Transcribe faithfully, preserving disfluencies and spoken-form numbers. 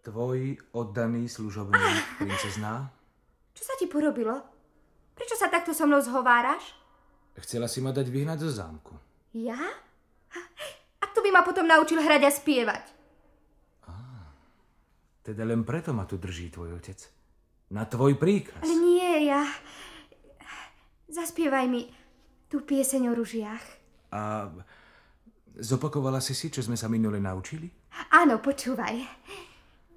Tvoj oddaný služobník, ah. princezná. Čo sa ti porobilo? Prečo sa takto so mnou zhováraš? Chcela si ma dať vyhnať zo zámku. Ja? A kto by ma potom naučil hrať a spievať? Ah, teda len preto ma tu drží tvoj otec. Na tvoj príkaz. Ale nie, ja... Zaspievaj mi tú pieseň o ružiach. A zopakovala si si, čo sme sa minule naučili? Áno, počúvaj.